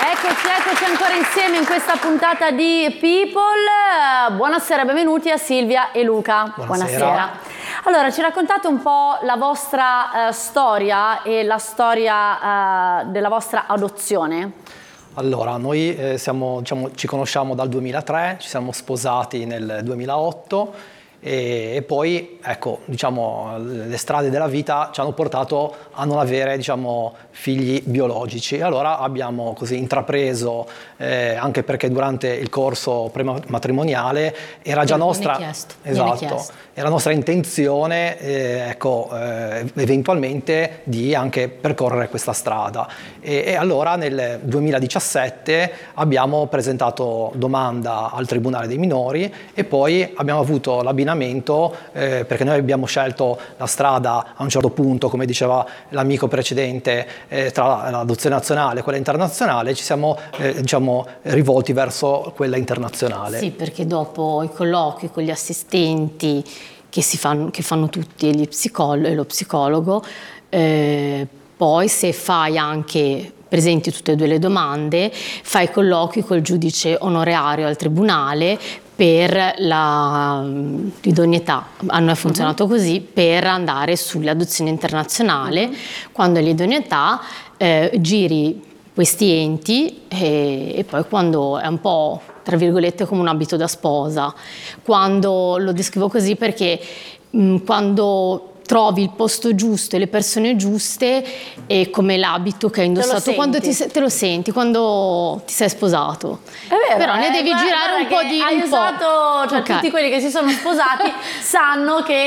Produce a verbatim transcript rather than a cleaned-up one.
Eccoci, eccoci ancora insieme in questa puntata di People. Buonasera, benvenuti a Silvia e Luca. Buonasera. Buonasera. Allora, ci raccontate un po' la vostra uh, storia e la storia uh, della vostra adozione? Allora, noi eh, siamo, diciamo, ci conosciamo dal duemilatré, ci siamo sposati nel duemilaotto e, e poi, ecco, diciamo, le strade della vita ci hanno portato a non avere, diciamo, figli biologici. Allora abbiamo così intrapreso, eh, anche perché durante il corso prematrimoniale era già nostra, chiesto, esatto, era nostra intenzione, eh, ecco, eh, eventualmente di anche percorrere questa strada. E, e allora nel duemiladiciassette abbiamo presentato domanda al Tribunale dei minori e poi abbiamo avuto l'abbinamento, eh, perché noi abbiamo scelto la strada a un certo punto, come diceva l'amico precedente, eh, tra l'adozione nazionale e quella internazionale, ci siamo eh, diciamo, rivolti verso quella internazionale. Sì, perché dopo i colloqui con gli assistenti che, si fanno, che fanno tutti e, gli psicolo- e lo psicologo, eh, poi se fai anche presenti tutte e due le domande, fai colloqui col giudice onorario al tribunale per l'idoneità, a noi è funzionato uh-huh. così, per andare sull'adozione internazionale. Uh-huh. Quando è l'idoneità eh, giri questi enti e, e poi quando è un po', tra virgolette, come un abito da sposa. Quando lo descrivo così perché mh, quando trovi il posto giusto e le persone giuste è come l'abito che hai indossato quando ti, te lo senti, quando ti sei sposato. È vero, però ne eh, devi guarda, girare un guarda po' di hai un usato, po'. Cioè, okay. Tutti quelli che si sono sposati sanno che